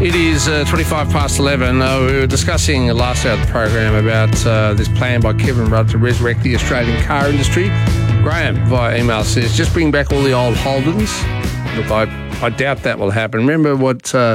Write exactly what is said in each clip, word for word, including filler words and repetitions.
It is uh, twenty-five past eleven. Uh, we were discussing last hour of the program about uh, this plan by Kevin Rudd to resurrect the Australian car industry. Graham, via email, says, just bring back all the old Holdens. Look, I, I doubt that will happen. Remember what, uh,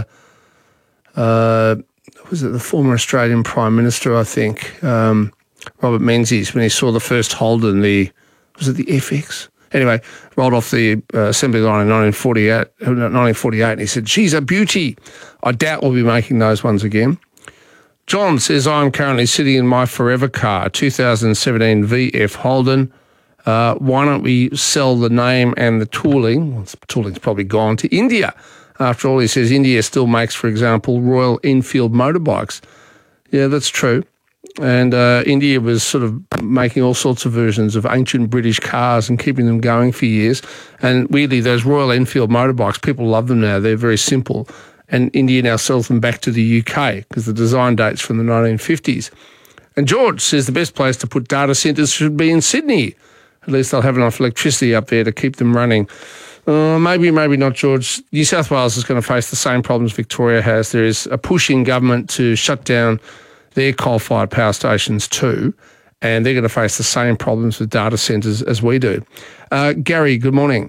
uh, was it the former Australian Prime Minister, I think, um, Robert Menzies, when he saw the first Holden, the, was it the F X? Anyway, rolled off the uh, assembly line in nineteen forty-eight, nineteen forty-eight, and he said, she's a beauty. I doubt we'll be making those ones again. John says, I'm currently sitting in my forever car, a two thousand seventeen V F Holden. Uh, why don't we sell the name and the tooling? Well, the tooling's probably gone to India. After all, he says India still makes, for example, Royal Enfield motorbikes. Yeah, that's true. And uh, India was sort of making all sorts of versions of ancient British cars and keeping them going for years. And weirdly, those Royal Enfield motorbikes, people love them now. They're very simple. And India now sells them back to the U K because the design date's from the nineteen fifties. And George says the best place to put data centres should be in Sydney. At least they'll have enough electricity up there to keep them running. Uh, maybe, maybe not, George. New South Wales is going to face the same problems Victoria has. There is a push in government to shut down their coal-fired power stations too, and they're going to face the same problems with data centres as we do. Uh, Gary, good morning.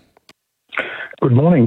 Good morning.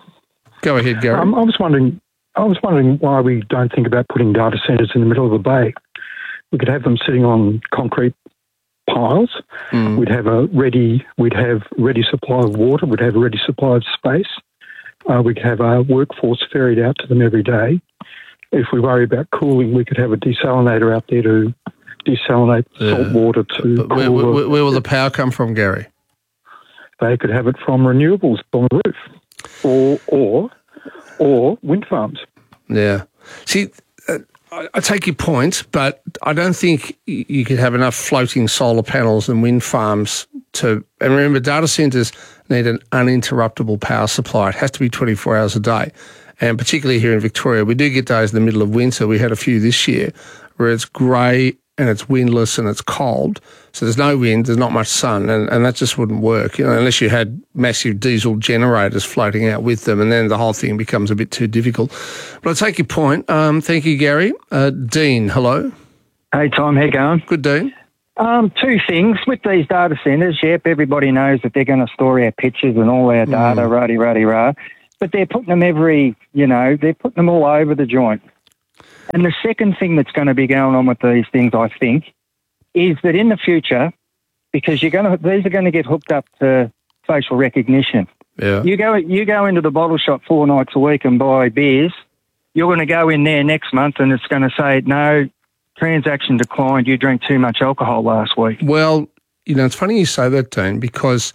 Go ahead, Gary. Um, I was wondering, I was wondering why we don't think about putting data centres in the middle of the bay. We could have them sitting on concrete piles. Mm. We'd have a ready, we'd have ready supply of water. We'd have a ready supply of space. Uh, we could have our workforce ferried out to them every day. If we worry about cooling, we could have a desalinator out there to desalinate yeah. salt water to but where, where, where will the power come from, Gary? They could have it from renewables on the roof, or or or wind farms. Yeah. See, uh, I, I take your point, but I don't think you could have enough floating solar panels and wind farms to. And remember, data centres need an uninterruptible power supply. It has to be twenty-four hours a day. And particularly here in Victoria, we do get days in the middle of winter. We had a few this year where it's grey and it's windless and it's cold. So there's no wind, there's not much sun, and, and that just wouldn't work, you know, unless you had massive diesel generators floating out with them, and then the whole thing becomes a bit too difficult. But I take your point. Um, thank you, Gary. Uh, Dean, hello. Hey, Tom, how you going? Good, Dean. Um, two things. With these data centres, yep, everybody knows that they're going to store our pictures and all our data, mm. rah-de, rah-de, rah. But they're putting them every, you know, they're putting them all over the joint. And the second thing that's going to be going on with these things, I think, is that in the future, because you're going to, these are going to get hooked up to facial recognition. Yeah. You go, you go into the bottle shop four nights a week and buy beers. You're going to go in there next month and it's going to say, no, transaction declined. You drank too much alcohol last week. Well, you know, it's funny you say that, Dean, because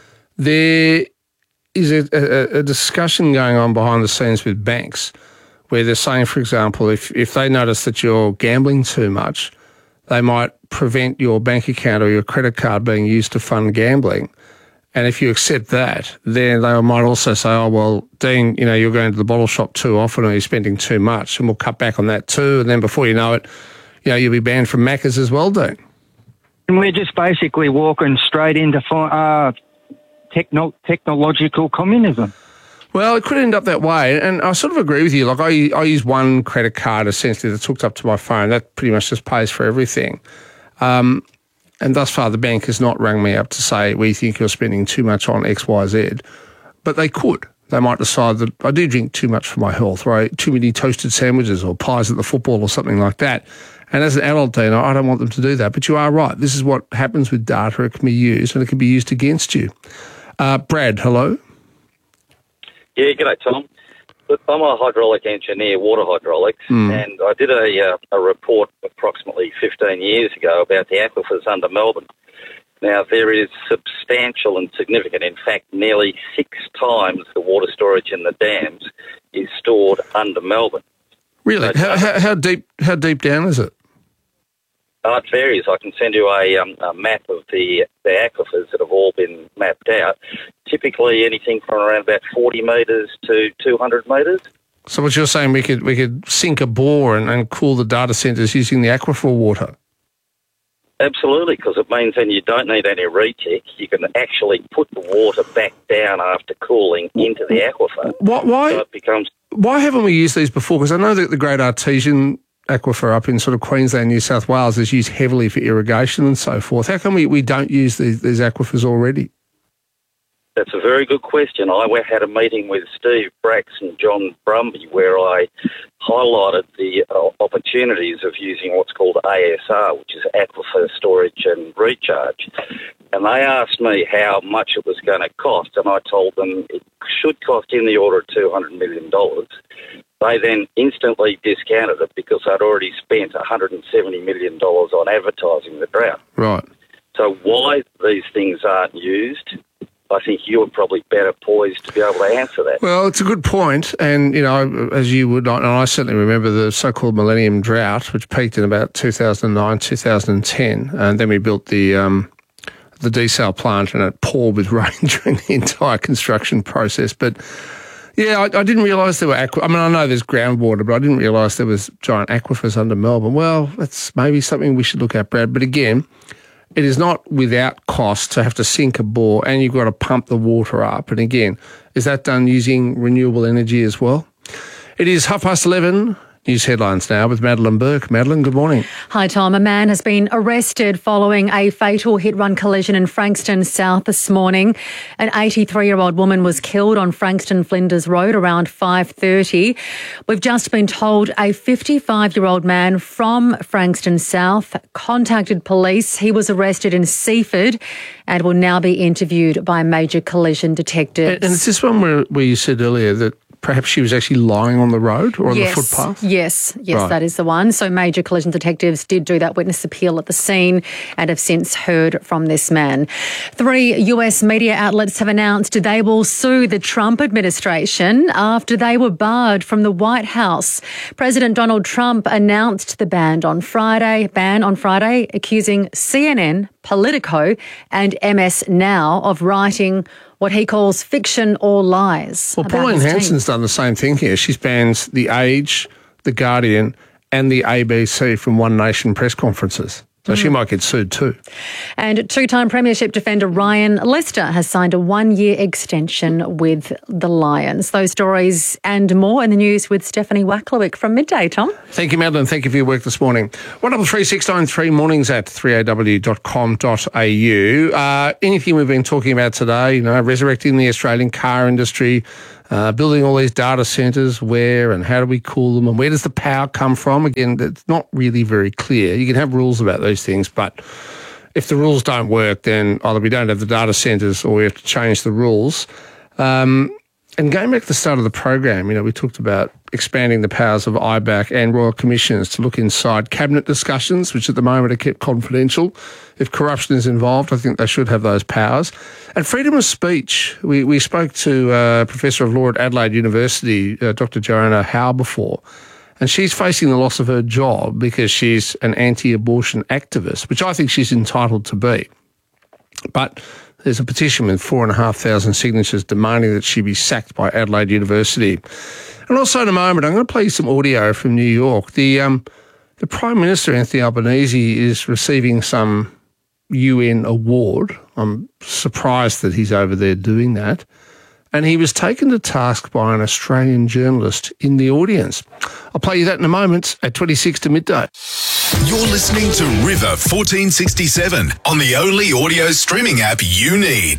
there is a, a, a discussion going on behind the scenes with banks where they're saying, for example, if, if they notice that you're gambling too much, they might prevent your bank account or your credit card being used to fund gambling. And if you accept that, then they might also say, oh, well, Dean, you know, you're going to the bottle shop too often or you're spending too much, and we'll cut back on that too. And then before you know it, you know, you'll be banned from Macca's as well, Dean. And we're just basically walking straight into uh, techno- technological communism. Well, it could end up that way, and I sort of agree with you. Like, I, I use one credit card, essentially, that's hooked up to my phone. That pretty much just pays for everything. Um, and thus far, the bank has not rang me up to say, we think you're spending too much on X, Y, Z. But they could. They might decide that I do drink too much for my health, or I eat too many toasted sandwiches or pies at the football or something like that. And as an adult, Dean, I don't want them to do that. But you are right. This is what happens with data. It can be used, and it can be used against you. Uh, Brad, hello. Yeah, g'day, Tom. Look, I'm a hydraulic engineer, water hydraulics, mm. and I did a, uh, a report approximately fifteen years ago about the aquifers under Melbourne. Now, there is substantial and significant, in fact, nearly six times the water storage in the dams is stored under Melbourne. Really? So, how, how, how deep? How deep down is it? Uh, it varies. I can send you a, um, a map of the, the aquifers that have all been mapped out. Typically anything from around about forty metres to two hundred metres. So what you're saying, we could we could sink a bore and, and cool the data centres using the aquifer water? Absolutely, because it means then you don't need any retic. You can actually put the water back down after cooling into the aquifer. What, why? So it becomes... why haven't we used these before? Because I know that the Great Artesian Aquifer up in sort of Queensland, New South Wales is used heavily for irrigation and so forth. How come we, we don't use these, these aquifers already? That's a very good question. I had a meeting with Steve Bracks and John Brumby where I highlighted the uh, opportunities of using what's called A S R, which is Aquifer Storage and Recharge. And they asked me how much it was going to cost, and I told them it should cost in the order of two hundred million dollars. They then instantly discounted it because I'd already spent one hundred seventy million dollars on advertising the drought. Right. So why these things aren't used, I think you're probably better poised to be able to answer that. Well, it's a good point, and, you know, as you would, and I certainly remember the so-called Millennium Drought, which peaked in about two thousand nine, two thousand ten, and then we built the um, the desal plant, and it poured with rain during the entire construction process. But, yeah, I, I didn't realise there were aqu- I mean, I know there's groundwater, but I didn't realise there was giant aquifers under Melbourne. Well, that's maybe something we should look at, Brad. But again, it is not without cost to have to sink a bore, and you've got to pump the water up. And again, is that done using renewable energy as well? It is half past eleven. News headlines now with Madeline Burke. Madeline, good morning. Hi, Tom. A man has been arrested following a fatal hit-run collision in Frankston South this morning. An eighty-three-year-old woman was killed on Frankston Flinders Road around five thirty. We've just been told a fifty-five-year-old man from Frankston South contacted police. He was arrested in Seaford and will now be interviewed by major collision detectives. And is this one where, where you said earlier that perhaps she was actually lying on the road or on yes, the footpath? Yes, yes, right. That is the one. So major collision detectives did do that witness appeal at the scene and have since heard from this man. Three U S media outlets have announced they will sue the Trump administration after they were barred from the White House. President Donald Trump announced the ban on Friday, ban on Friday, accusing C N N, Politico and M S Now of writing what he calls fiction or lies. Well, Pauline Hanson's done the same thing here. She's banned The Age, The Guardian and the A B C from One Nation press conferences. So mm. she might get sued too. And two-time premiership defender Ryan Lester has signed a one-year extension with the Lions. Those stories and more in the news with Stephanie Wacklewick from Midday, Tom. Thank you, Madeline. Thank you for your work this morning. one double three six nine three mornings at three a w dot com dot a u. Uh, anything we've been talking about today, you know, resurrecting the Australian car industry, Uh, building all these data centres, where and how do we cool them and where does the power come from? Again, it's not really very clear. You can have rules about those things, but if the rules don't work, then either we don't have the data centres or we have to change the rules. Um, and going back to the start of the program, you know, we talked about expanding the powers of I B A C and Royal Commissioners to look inside cabinet discussions, which at the moment are kept confidential. If corruption is involved, I think they should have those powers. And freedom of speech. We, we spoke to uh, Professor of Law at Adelaide University, uh, Doctor Joanna Howe, before, and she's facing the loss of her job because she's an anti-abortion activist, which I think she's entitled to be. But there's a petition with four and a half thousand signatures demanding that she be sacked by Adelaide University. And also in a moment, I'm going to play you some audio from New York. The um, the Prime Minister, Anthony Albanese, is receiving some U N award. I'm surprised that he's over there doing that. And he was taken to task by an Australian journalist in the audience. I'll play you that in a moment at twenty-six to midday. You're listening to River fourteen sixty-seven on the only audio streaming app you need.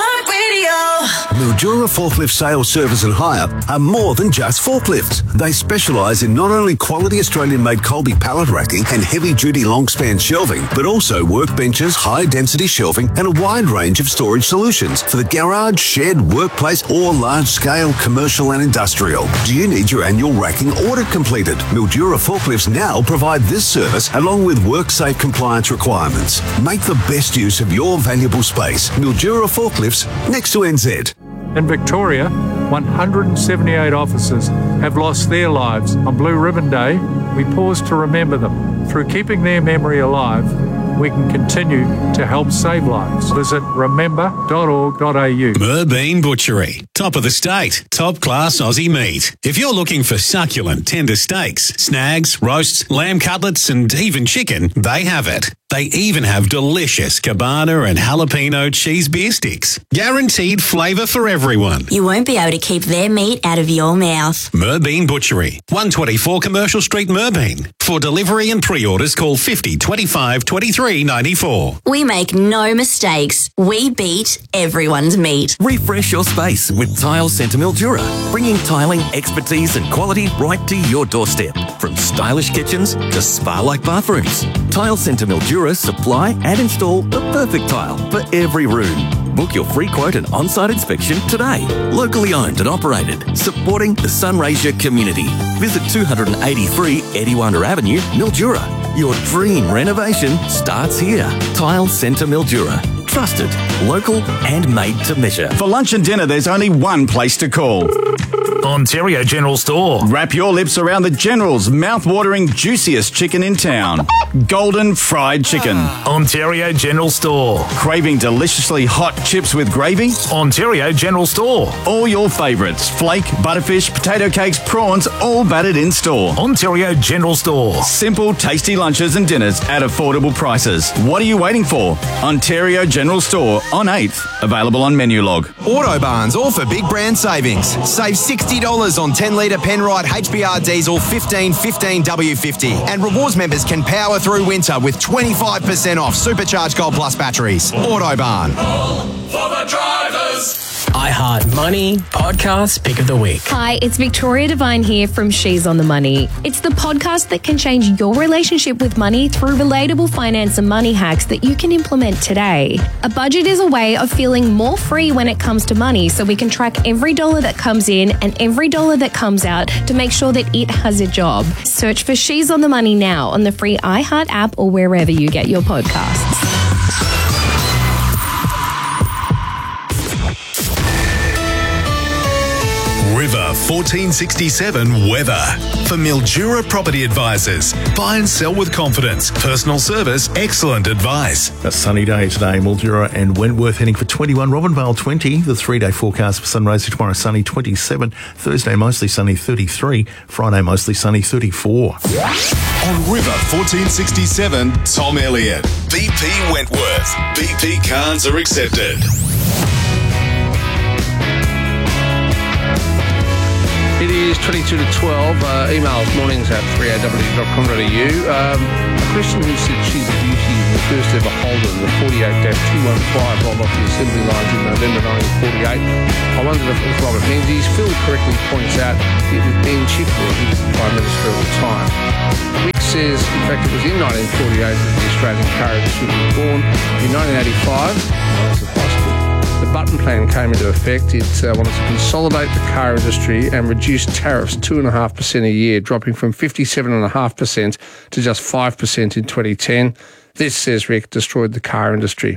Mildura Forklift Sales, Service and Hire are more than just forklifts. They specialise in not only quality Australian-made Colby pallet racking and heavy-duty long-span shelving, but also workbenches, high-density shelving and a wide range of storage solutions for the garage, shed, workplace or large-scale commercial and industrial. Do you need your annual racking audit completed? Mildura Forklifts now provide this service along with WorkSafe compliance requirements. Make the best use of your valuable space. Mildura Forklifts, next to N Z. In Victoria, one hundred seventy-eight officers have lost their lives. On Blue Ribbon Day, we pause to remember them. Through keeping their memory alive, we can continue to help save lives. Visit remember dot org dot a u. Merbean Butchery. Top of the state. Top class Aussie meat. If you're looking for succulent, tender steaks, snags, roasts, lamb cutlets and even chicken, they have it. They even have delicious cabana and jalapeno cheese beer sticks. Guaranteed flavour for everyone. You won't be able to keep their meat out of your mouth. Merbean Butchery, one twenty-four Commercial Street, Merbean. For delivery and pre-orders, call fifty twenty-five twenty-three ninety-four. We make no mistakes. We beat everyone's meat. Refresh your space with Tile Centre Mildura, bringing tiling expertise and quality right to your doorstep. From stylish kitchens to spa-like bathrooms, Tile Centre Mildura supply and install the perfect tile for every room. Book your free quote and on-site inspection today. Locally owned and operated, supporting the Sunraysia community. Visit two eighty-three Ediwanda Avenue, Mildura. Your dream renovation starts here. Tile Centre Mildura. Trusted, local and made to measure. For lunch and dinner, there's only one place to call. Ontario General Store. Wrap your lips around the General's mouth-watering, juiciest chicken in town. Golden fried chicken. Ontario General Store. Craving deliciously hot chips with gravy? Ontario General Store. All your favourites. Flake, butterfish, potato cakes, prawns, all battered in store. Ontario General Store. Simple, tasty lunches and dinners at affordable prices. What are you waiting for? Ontario General Store on eighth. Available on Menulog. Autobarn's all for big brand savings. Save sixty dollars on ten litre Penrite H B R diesel fifteen fifteen W fifty. And rewards members can power through winter with twenty-five percent off supercharged Gold Plus batteries. Autobarn. All for the drivers. iHeart Money Podcast Pick of the Week. Hi, it's Victoria Devine here from She's on the Money. It's the podcast that can change your relationship with money through relatable finance and money hacks that you can implement today. A budget is a way of feeling more free when it comes to money, so we can track every dollar that comes in and every dollar that comes out to make sure that it has a job. Search for She's on the Money now on the free iHeart app or wherever you get your podcasts. River fourteen sixty-seven weather. For Mildura Property Advisors. Buy and sell with confidence. Personal service, excellent advice. A sunny day today, Mildura and Wentworth heading for twenty-one, Robinvale twenty. The three-day forecast for Sunraysia tomorrow sunny twenty-seven. Thursday mostly sunny thirty-three. Friday mostly sunny thirty-four. On River fourteen sixty-seven, Tom Elliott. B P Wentworth. B P cards are accepted. It is twenty-two to twelve. Uh, emails mornings at three a w dot com dot a u. Um, a question who said she's a beauty, the first ever Holden, the forty-eight dash two one five rolled off the assembly lines in November nineteen forty-eight. I wondered if it was Robert Menzies. Phil correctly points out it was Ben Chifley, who was the Prime Minister at the time. Wick says, in fact, it was in nineteen forty-eight that the Australian car industry was born. In nineteen eighty-five, I was at high school, the Button Plan came into effect. It uh, wanted to consolidate the car industry and reduce tariffs two point five percent a year, dropping from fifty-seven point five percent to just five percent in twenty ten. This, says Rick, destroyed the car industry.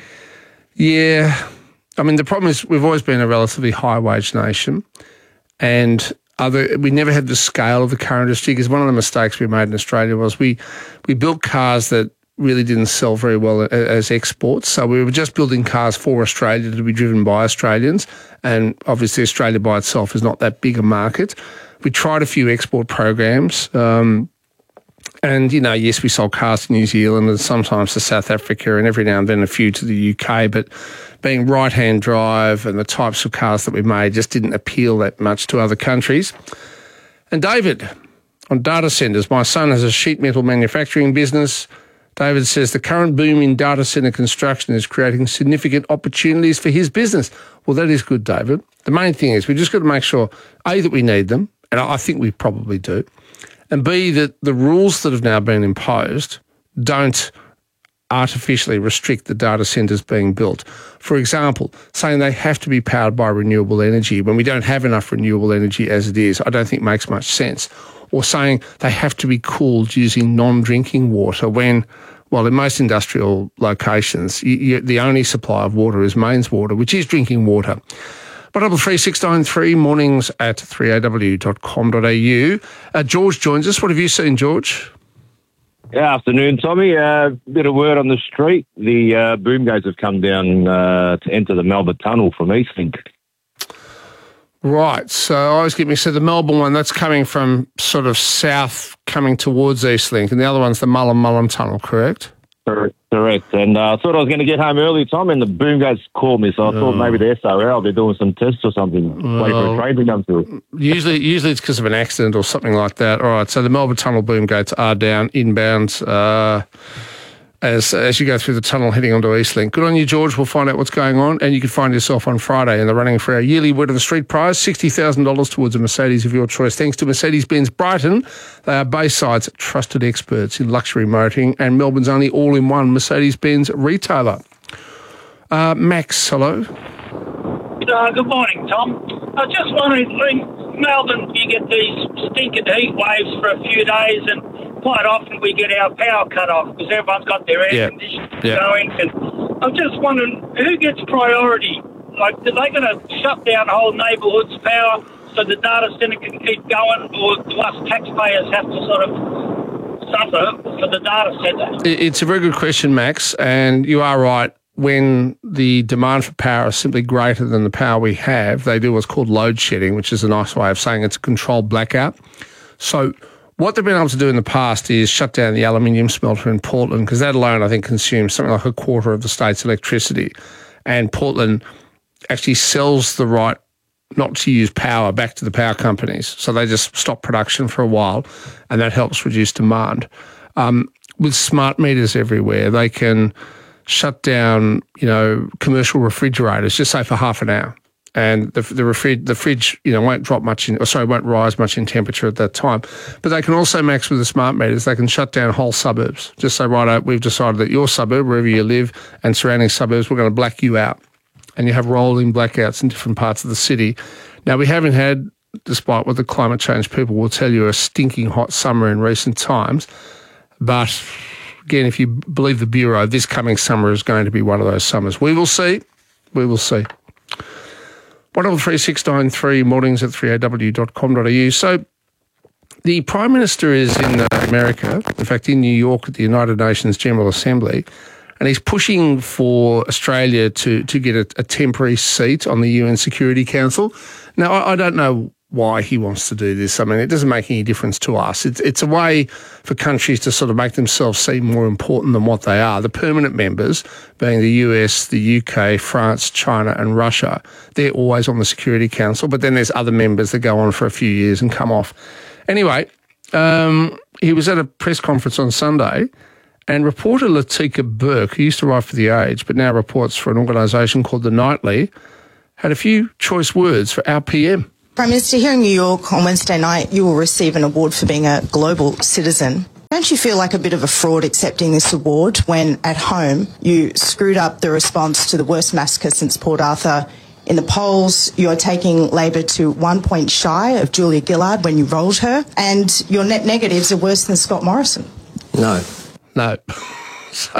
Yeah, I mean, the problem is we've always been a relatively high-wage nation, and other we never had the scale of the car industry, because one of the mistakes we made in Australia was we, we built cars that really didn't sell very well as exports. So we were just building cars for Australia to be driven by Australians. And obviously Australia by itself is not that big a market. We tried a few export programs. Um, and, you know, yes, we sold cars to New Zealand and sometimes to South Africa and every now and then a few to the U K. But being right-hand drive and the types of cars that we made just didn't appeal that much to other countries. And David, on data centres, my son has a sheet metal manufacturing business. David says the current boom in data centre construction is creating significant opportunities for his business. Well, that is good, David. The main thing is we just got to make sure, A, that we need them, and I think we probably do, and B, that the rules that have now been imposed don't artificially restrict the data centres being built. For example, saying they have to be powered by renewable energy when we don't have enough renewable energy as it is, I don't think makes much sense. Or saying they have to be cooled using non-drinking water when, well, in most industrial locations, you, you, the only supply of water is mains water, which is drinking water. But double three six nine three, mornings at three a w dot com dot a u. Uh, George joins us. What have you seen, George? Good afternoon, Tommy. A uh, bit of word on the street. The uh, boom gates have come down uh, to enter the Melbourne Tunnel from Eastlink. Right, so I always get me, so the Melbourne one, that's coming from sort of south, coming towards Eastlink, and the other one's the Mullum Mullum Tunnel, correct? Correct. Correct. And uh, I thought I was going to get home early, Tom, and the boom guys called me, so I thought Oh. maybe the S O L, they're doing some tests or something, waiting for a train to come through. Usually, usually it's because of an accident or something like that. All right, so the Melbourne Tunnel boom gates are down inbound uh, as as you go through the tunnel heading onto Eastlink. Good on you, George. We'll find out what's going on, and you can find yourself on Friday in the running for our yearly Word of the Street prize, sixty thousand dollars towards a Mercedes of your choice. Thanks to Mercedes-Benz Brighton. They are Bayside's trusted experts in luxury motoring and Melbourne's only all-in-one Mercedes-Benz retailer. Uh, Max, hello. Uh, good morning, Tom. I was just wondering, in Melbourne, you get these stinking heat waves for a few days, and quite often we get our power cut off because everyone's got their air Yeah. conditioning Yeah. going. And I'm just wondering, who gets priority? Like, are they going to shut down whole neighbourhoods' power so the data centre can keep going, or do us taxpayers have to sort of suffer for the data centre? It- It's a very good question, Max, and you are right. When the demand for power is simply greater than the power we have, they do what's called load shedding, which is a nice way of saying it's a controlled blackout. So what they've been able to do in the past is shut down the aluminium smelter in Portland, because that alone, I think, consumes something like a quarter of the state's electricity. And Portland actually sells the right not to use power back to the power companies. So they just stop production for a while, and that helps reduce demand. Um, with smart meters everywhere, they can shut down, you know, commercial refrigerators, just say for half an hour. And the the, refri- the fridge, you know, won't drop much in, or sorry, won't rise much in temperature at that time. But they can also, Max, with the smart meters, they can shut down whole suburbs. Just say, right, we've decided that your suburb, wherever you live, and surrounding suburbs, we're going to black you out. And you have rolling blackouts in different parts of the city. Now, we haven't had, despite what the climate change people will tell you, a stinking hot summer in recent times. But again, if you believe the Bureau, this coming summer is going to be one of those summers. We will see. We will see. one double three six nine three, mornings at three a w dot com dot a u. So the Prime Minister is in uh, America, in fact, in New York at the United Nations General Assembly, and he's pushing for Australia to, to get a, a temporary seat on the U N Security Council. Now, I, I don't know why he wants to do this. I mean, it doesn't make any difference to us. It's it's a way for countries to sort of make themselves seem more important than what they are. The permanent members, being the U S, the U K, France, China and Russia, they're always on the Security Council, but then there's other members that go on for a few years and come off. Anyway, um, he was at a press conference on Sunday, and reporter Latika Burke, who used to write for The Age, but now reports for an organisation called The Nightly, had a few choice words for our P M. Prime Minister, here in New York on Wednesday night, you will receive an award for being a global citizen. Don't you feel like a bit of a fraud accepting this award when at home you screwed up the response to the worst massacre since Port Arthur? In the polls, you're taking Labor to one point shy of Julia Gillard when you rolled her, and your net negatives are worse than Scott Morrison. No. No. So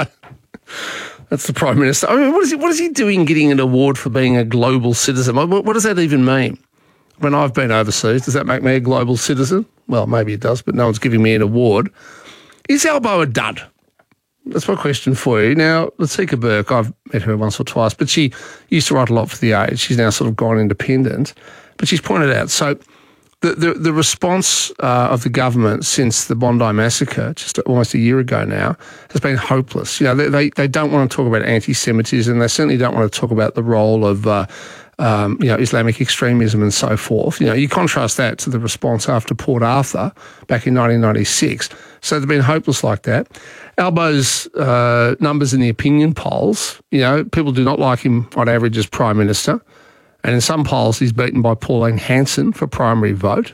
that's the Prime Minister. I mean, what is he, what is he doing getting an award for being a global citizen? What, what does that even mean? When I've been overseas, does that make me a global citizen? Well, maybe it does, but no one's giving me an award. Is Albo a dud? That's my question for you. Now, Latika Burke, I've met her once or twice, but she used to write a lot for The Age. She's now sort of gone independent. But she's pointed out, so the the, the response uh, of the government since the Bondi massacre, just almost a year ago now, has been hopeless. You know, they they, they don't want to talk about anti-Semitism. They certainly don't want to talk about the role of Uh, Um, you know, Islamic extremism and so forth. You know, you contrast that to the response after Port Arthur back in nineteen ninety-six. So they've been hopeless like that. Albo's uh, numbers in the opinion polls, you know, people do not like him on average as Prime Minister. And in some polls, he's beaten by Pauline Hanson for primary vote.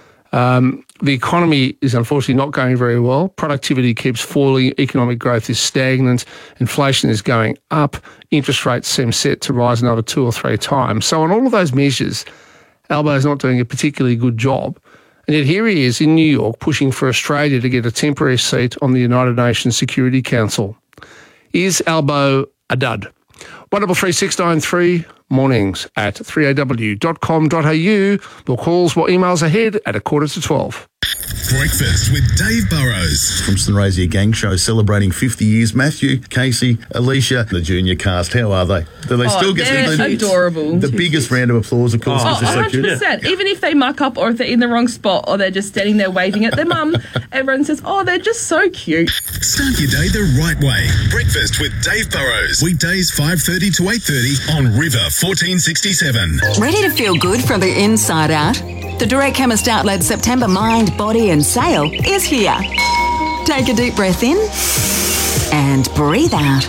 Um, the economy is unfortunately not going very well. Productivity keeps falling. Economic growth is stagnant. Inflation is going up. Interest rates seem set to rise another two or three times. So on all of those measures, Albo is not doing a particularly good job. And yet here he is in New York pushing for Australia to get a temporary seat on the United Nations Security Council. Is Albo a dud? one double three six nine three, mornings at three a w dot com dot a u. More calls, more emails ahead at a quarter to twelve. Breakfast with Dave Burrows. From Sunraysia Gang Show celebrating fifty years. Matthew, Casey, Alicia, the junior cast. How are they? Do they Oh, still get they're the, adorable. the biggest round of applause, of course, Oh, because they're so one hundred cute? percent. Even if they muck up or if they're in the wrong spot or they're just standing there waving at their mum, everyone says, oh, they're just so cute. Start your day the right way. Breakfast with Dave Burrows. Weekdays five thirty to eight thirty on River fourteen sixty-seven. Ready to feel good from the inside out? The Direct Chemist Outlet September Mind, Body and Sale is here. Take a deep breath in and breathe out.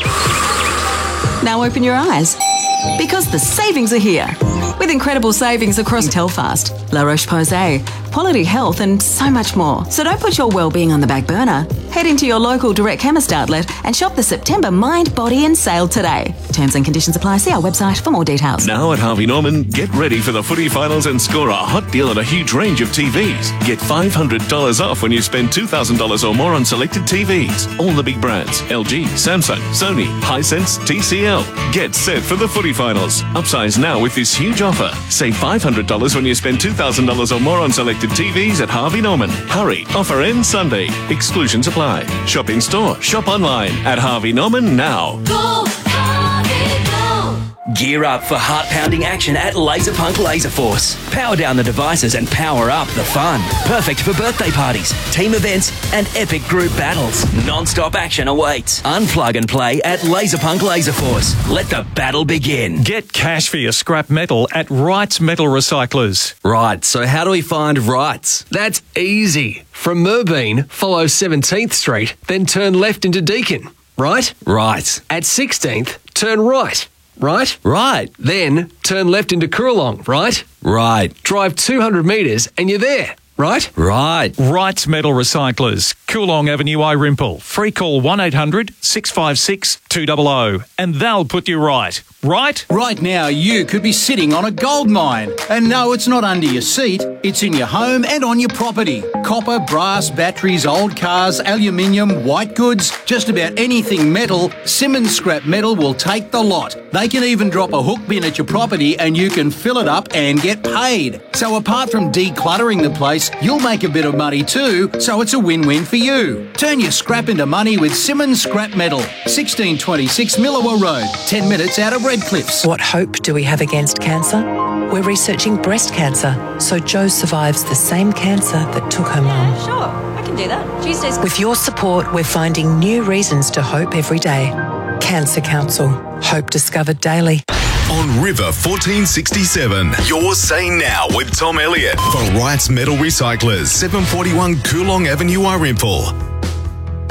Now open your eyes, because the savings are here. With incredible savings across Telfast, La Roche-Posay, Quality Health and so much more. So don't put your well-being on the back burner. Head into your local Direct Chemist outlet and shop the September Mind, Body and Sale today. Terms and conditions apply. See our website for more details. Now at Harvey Norman, get ready for the footy finals and score a hot deal on a huge range of T Vs. Get five hundred dollars off when you spend two thousand dollars or more on selected T Vs. All the big brands, L G, Samsung, Sony, Hisense, T C L. Get set for the footy finals. Upsize now with this huge offer. Save five hundred dollars when you spend two thousand dollars or more on selected T Vs at Harvey Norman. Hurry, offer ends Sunday. Exclusions apply. Shop in store, shop online at Harvey Norman now. Go, Harvey, go! Gear up for heart-pounding action at Laserpunk Laser Force. Power down the devices and power up the fun. Perfect for birthday parties, team events, and epic group battles. Non-stop action awaits. Unplug and play at Laserpunk Laser Force. Let the battle begin. Get cash for your scrap metal at Wrights Metal Recyclers. Right, so how do we find Wrights? That's easy. From Merbean, follow seventeenth Street, then turn left into Deakin. Right? Right. At sixteenth, turn right. Right? Right. Then turn left into Coorong. Right? Right. Drive two hundred metres and you're there. Right? Right. Wrights Metal Recyclers, Coolong Avenue, Irimple. Free call one eight hundred six five six two hundred and they'll put you right. Right? Right now, you could be sitting on a gold mine. And no, it's not under your seat. It's in your home and on your property. Copper, brass, batteries, old cars, aluminium, white goods, just about anything metal, Simmons Scrap Metal will take the lot. They can even drop a hook bin at your property and you can fill it up and get paid. So apart from decluttering the place, you'll make a bit of money too, so it's a win-win for you. Turn your scrap into money with Simmons Scrap Metal. sixteen twenty-six Millawa Road, ten minutes out of Redcliffs. What hope do we have against cancer? We're researching breast cancer, so Jo survives the same cancer that took her mum. Sure, I can do that. Tuesdays. With your support, we're finding new reasons to hope every day. Cancer Council. Hope discovered daily. On River fourteen sixty-seven, you're saying now with Tom Elliott for Wrights Metal Recyclers, seven forty-one Coolong Avenue, Irimple.